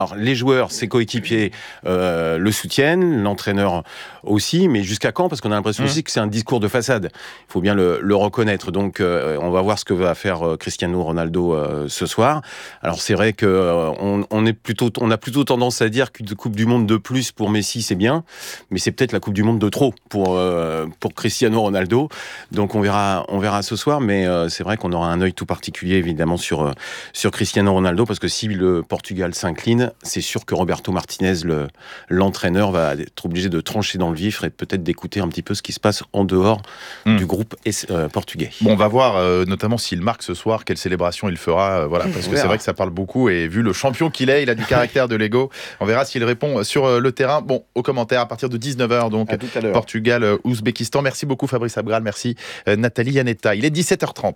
Alors, les joueurs, ses coéquipiers le soutiennent, l'entraîneur aussi, mais jusqu'à quand ? Parce qu'on a l'impression aussi que c'est un discours de façade. Il faut bien le reconnaître. Donc, on va voir ce que va faire Cristiano Ronaldo ce soir. Alors, c'est vrai que on a plutôt tendance à dire qu'une Coupe du Monde de plus pour Messi, c'est bien, mais c'est peut-être la Coupe du Monde de trop pour Cristiano Ronaldo. Donc, on verra ce soir, mais c'est vrai qu'on aura un œil tout particulier, évidemment, sur Cristiano Ronaldo, parce que si le Portugal s'incline, c'est sûr que Roberto Martinez, l'entraîneur, va être obligé de trancher dans le vif et peut-être d'écouter un petit peu ce qui se passe en dehors du groupe portugais. Bon, on va voir notamment s'il marque ce soir, quelle célébration il fera, parce que c'est vrai que ça parle beaucoup, et vu le champion qu'il est, il a du caractère de l'ego. On verra s'il répond sur le terrain. Bon, aux commentaires à partir de 19h, donc Portugal, Ouzbékistan. Merci beaucoup Fabrice Abgral, merci Nathalie Yanetta. Il est 17h30.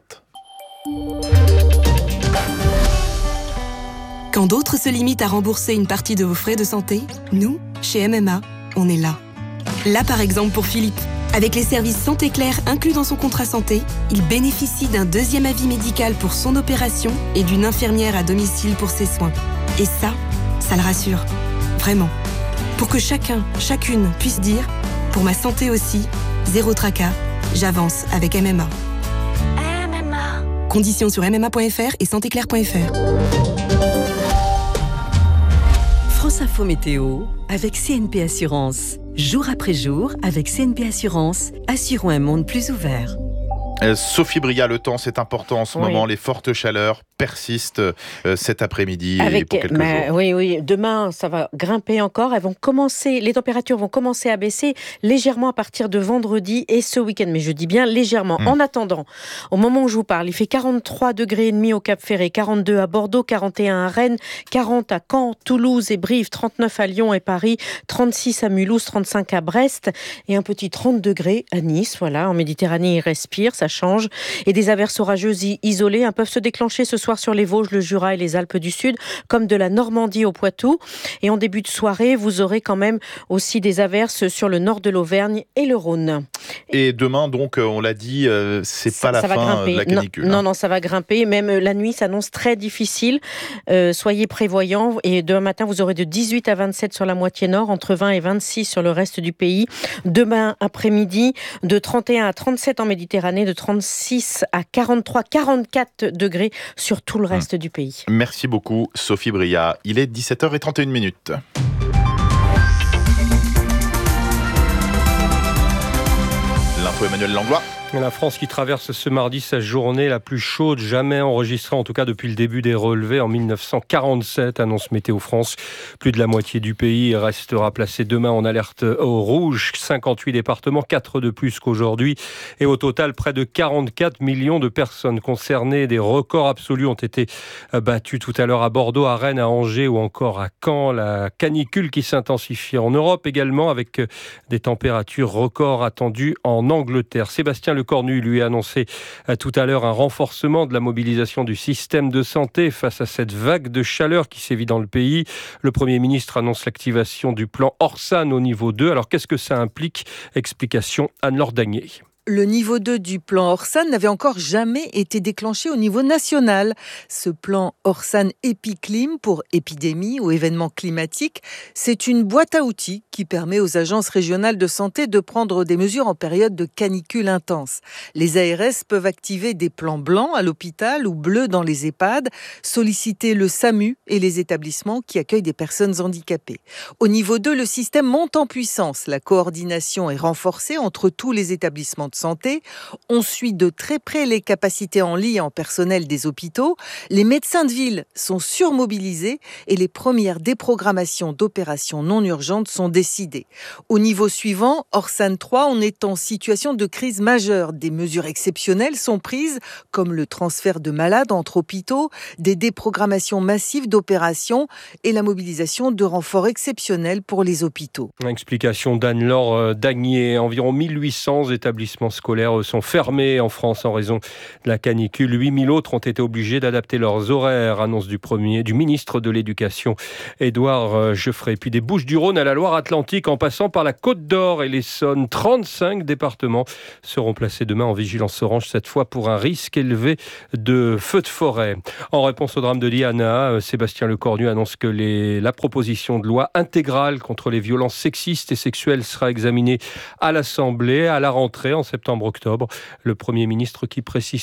Quand d'autres se limitent à rembourser une partie de vos frais de santé, nous, chez MMA, on est là. Là, par exemple, pour Philippe. Avec les services Santé Claire inclus dans son contrat santé, il bénéficie d'un deuxième avis médical pour son opération et d'une infirmière à domicile pour ses soins. Et ça le rassure. Vraiment. Pour que chacune puisse dire « Pour ma santé aussi, zéro tracas, j'avance avec MMA ». Conditions sur mma.fr et santéclaire.fr. France Info Météo avec CNP Assurance. Jour après jour, avec CNP Assurance, assurons un monde plus ouvert. Sophie Bria, le temps c'est important en ce moment, les fortes chaleurs persistent cet après-midi et pour quelques jours. Oui, demain ça va grimper encore, les températures vont commencer à baisser légèrement à partir de vendredi et ce week-end, mais je dis bien légèrement. En attendant, au moment où je vous parle, il fait 43 degrés et demi au Cap-Ferré, 42 à Bordeaux, 41 à Rennes, 40 à Caen, Toulouse et Brive, 39 à Lyon et Paris, 36 à Mulhouse, 35 à Brest et un petit 30 degrés à Nice. Voilà, en Méditerranée, il respire, ça change. Et des averses orageuses isolées peuvent se déclencher ce soir sur les Vosges, le Jura et les Alpes du Sud, comme de la Normandie au Poitou. Et en début de soirée, vous aurez quand même aussi des averses sur le nord de l'Auvergne et le Rhône. Et demain, donc, on l'a dit, c'est pas la fin de la canicule. Non, ça va grimper. Même la nuit s'annonce très difficile. Soyez prévoyants. Et demain matin, vous aurez de 18 à 27 sur la moitié nord, entre 20 et 26 sur le reste du pays. Demain après-midi, de 31 à 37 en Méditerranée, de 36 à 43, 44 degrés sur tout le reste du pays. Merci beaucoup Sophie Bria. Il est 17h31. L'info Emmanuel Langlois. La France qui traverse ce mardi sa journée la plus chaude jamais enregistrée, en tout cas depuis le début des relevés en 1947, annonce Météo France. Plus de la moitié du pays restera placé demain en alerte au rouge. 58 départements, 4 de plus qu'aujourd'hui. Et au total, près de 44 millions de personnes concernées. Des records absolus ont été battus tout à l'heure à Bordeaux, à Rennes, à Angers ou encore à Caen. La canicule qui s'intensifie en Europe également, avec des températures records attendues en Angleterre. Sébastien Lecornu lui a annoncé tout à l'heure un renforcement de la mobilisation du système de santé face à cette vague de chaleur qui sévit dans le pays. Le Premier ministre annonce l'activation du plan Orsan au niveau 2. Alors qu'est-ce que ça implique ? Explication Anne-Laure Dagnier. Le niveau 2 du plan Orsan n'avait encore jamais été déclenché au niveau national. Ce plan Orsan Épiclim pour épidémie ou événements climatiques, c'est une boîte à outils qui permet aux agences régionales de santé de prendre des mesures en période de canicule intense. Les ARS peuvent activer des plans blancs à l'hôpital ou bleus dans les EHPAD, solliciter le SAMU et les établissements qui accueillent des personnes handicapées. Au niveau 2, le système monte en puissance. La coordination est renforcée entre tous les établissements de santé. On suit de très près les capacités en lit et en personnel des hôpitaux. Les médecins de ville sont surmobilisés et les premières déprogrammations d'opérations non urgentes sont décidées. Au niveau suivant, Orsan 3, on est en situation de crise majeure. Des mesures exceptionnelles sont prises, comme le transfert de malades entre hôpitaux, des déprogrammations massives d'opérations et la mobilisation de renforts exceptionnels pour les hôpitaux. Explication d'Anne-Laure Dagnier. Environ 1800 établissements établissements scolaires sont fermés en France en raison de la canicule. 8000 autres ont été obligés d'adapter leurs horaires, annonce du ministre de l'Éducation, Édouard Geoffrey. Puis des Bouches-du-Rhône à la Loire-Atlantique en passant par la Côte d'Or et l'Essonne, 35 départements seront placés demain en vigilance orange, cette fois pour un risque élevé de feux de forêt. En réponse au drame de Diana, Sébastien Lecornu annonce que la proposition de loi intégrale contre les violences sexistes et sexuelles sera examinée à l'Assemblée à la rentrée en septembre-octobre. Le Premier ministre qui précise